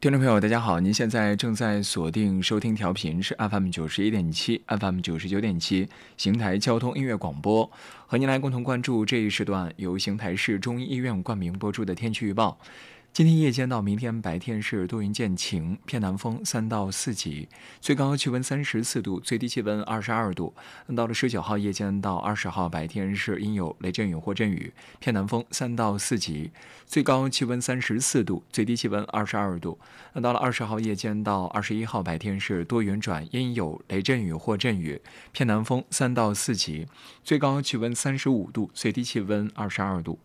听众朋友，大家好，您现在正在锁定收听调频是 FM 91.7、FM 99.7邢台交通音乐广播，和您来共同关注这一时段由邢台市中医医院冠名播出的天气预报。今天夜间到明天白天是多云见晴，偏南风3到4级，最高气温34度，最低气温22度。到了19号夜间到20号白天是阴有雷阵雨或阵雨，偏南风3到4级，最高气温34度，最低气温22度。到了20号夜间到21号白天是多云转阴有雷阵雨或阵雨，偏南风3到4级，最高气温35度，最低气温22度。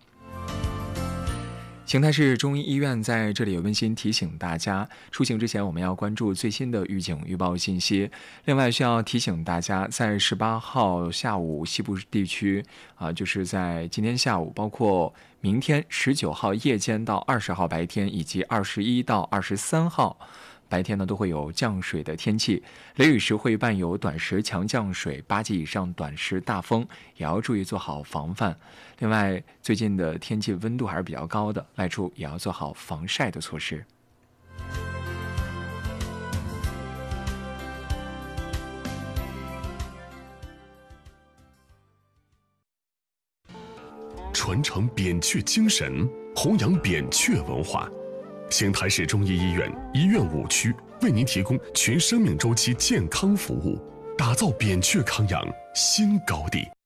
邢台市中医医院在这里有温馨提醒大家，出行之前我们要关注最新的预警预报信息。另外需要提醒大家，在18号下午西部地区就是在今天下午，包括明天19号夜间到20号白天，以及21到23号白天呢，都会有降水的天气，雷雨时会伴有短时强降水，8级以上短时大风，也要注意做好防范。另外，最近的天气温度还是比较高的，外出也要做好防晒的措施。 传承扁鹊精神，弘扬扁鹊文化。邢台市中医医院医院5区为您提供全生命周期健康服务，打造扁鹊康养新高地。